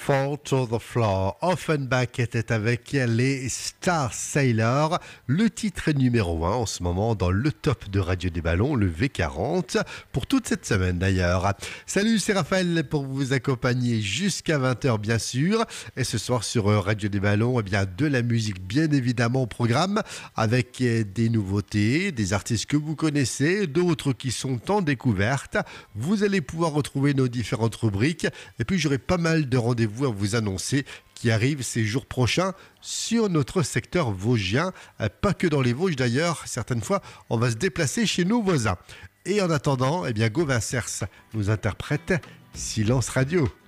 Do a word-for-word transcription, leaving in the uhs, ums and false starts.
Fall to the Floor. Offenbach était avec les Star Sailors. Le titre est numéro un en ce moment dans le top de Radio des Ballons, le V quarante, pour toute cette semaine d'ailleurs. Salut, c'est Raphaël pour vous accompagner jusqu'à vingt heures bien sûr. Et ce soir sur Radio des Ballons, eh bien, de la musique bien évidemment au programme, avec des nouveautés, des artistes que vous connaissez, d'autres qui sont en découverte. Vous allez pouvoir retrouver nos différentes rubriques. Et puis j'aurai pas mal de rendez-vous à vous annoncer qui arrivent ces jours prochains sur notre secteur vosgien. Pas que dans les Vosges d'ailleurs, certaines fois on va se déplacer chez nos voisins. Et en attendant, eh bien Gauvin Cers nous interprète Silence Radio.